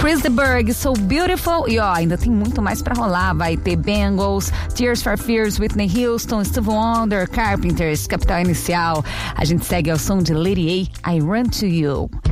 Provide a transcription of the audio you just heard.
Chris de Burgh, So Beautiful. E ó, ainda tem muito mais pra rolar. Vai ter Bangles, Tears for Fears, Whitney Houston, Stevie Wonder, Carpenters, Capital Inicial. A gente segue ao som de Lady A, I Run to You.